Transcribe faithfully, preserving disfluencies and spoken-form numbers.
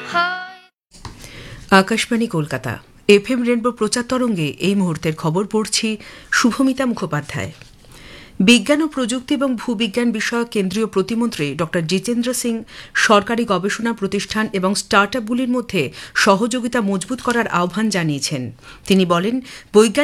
Akashvani Kolkata FM rainbow প্রচার তরঙ্গে এই মুহূর্তের খবর পড়ছি শুভমিতা মুখোপাধ্যায়। বিজ্ঞান ও প্রযুক্তি এবং ভূবিজ্ঞান বিষয়ক কেন্দ্রীয় প্রতিমন্ত্রী ড জিতেন্দ্র সিং সরকারি গবেষণা প্রতিষ্ঠান এবং স্টার্ট আপগুলির মধ্যে সহযোগিতা মজবুত করার আহ্বান জানিয়েছেন। তিনি বলেন, বৈজ্ঞানিক